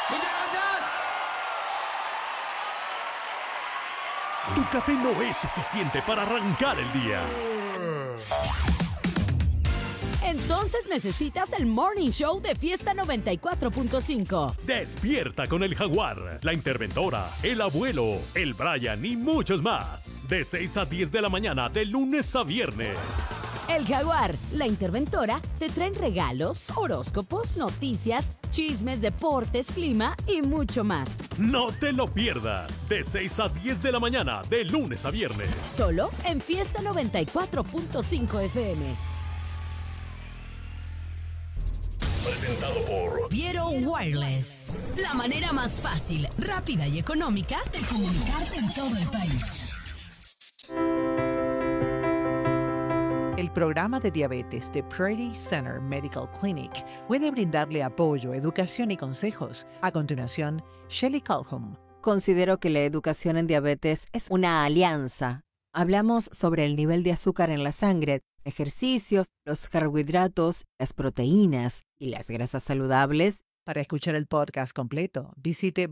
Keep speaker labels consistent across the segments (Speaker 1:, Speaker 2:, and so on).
Speaker 1: ¡Muchas gracias!
Speaker 2: Tu café no es suficiente para arrancar el día.
Speaker 3: Entonces necesitas el Morning Show de Fiesta 94.5.
Speaker 2: Despierta con el Jaguar, la interventora, el abuelo, el Brian y muchos más. De 6 a 10 de la mañana, de lunes a viernes.
Speaker 3: El Jaguar, la interventora, te traen regalos, horóscopos, noticias, chismes, deportes, clima y mucho más.
Speaker 2: No te lo pierdas. De 6 a 10 de la mañana, de lunes a viernes.
Speaker 3: Solo en Fiesta 94.5 FM.
Speaker 2: Presentado por
Speaker 3: Viero Wireless. La manera más fácil, rápida y económica de comunicarte en todo el país.
Speaker 4: El programa de diabetes de Prairie Center Medical Clinic puede brindarle apoyo, educación y consejos. A continuación, Shelley Calhoun.
Speaker 5: Considero que la educación en diabetes es una alianza. Hablamos sobre el nivel de azúcar en la sangre, ejercicios, los carbohidratos, las proteínas y las grasas saludables.
Speaker 4: Para escuchar el podcast completo, visite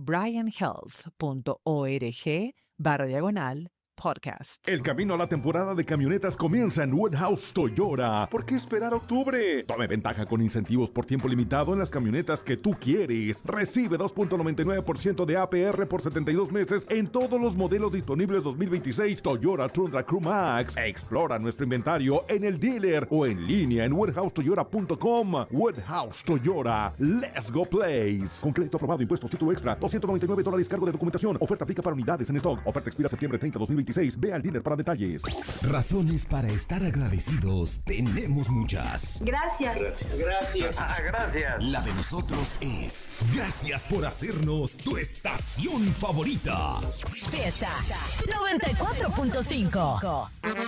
Speaker 4: brianhealth.org/podcast.
Speaker 6: El camino a la temporada de camionetas comienza en Woodhouse Toyota. ¿Por qué esperar octubre? Tome ventaja con incentivos por tiempo limitado en las camionetas que tú quieres. Recibe 2.99% de APR por 72 meses en todos los modelos disponibles 2026 Toyota Tundra Crew Max. Explora nuestro inventario en el dealer o en línea en woodhousetoyota.com. Woodhouse Toyota. Let's go place. Con crédito aprobado, impuestos, título extra, $299 cargo de documentación. Oferta aplica para unidades en stock. Oferta expira septiembre 30, 2026. Ve al dealer para detalles.
Speaker 7: Razones para estar agradecidos tenemos muchas.
Speaker 8: Gracias.
Speaker 7: Gracias. La de nosotros es gracias por hacernos tu estación favorita.
Speaker 3: Fiesta 94.5.